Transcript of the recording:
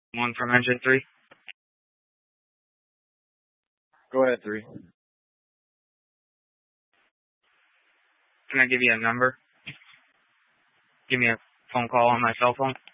One from engine 3. Go ahead, 3. Can I give you a number? Give me a phone call on my cell phone.